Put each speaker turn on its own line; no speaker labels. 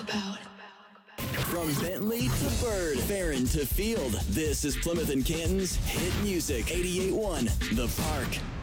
From Bentley to Bird, Farron to Field, this is Plymouth and Canton's hit music. 88.1 The Park.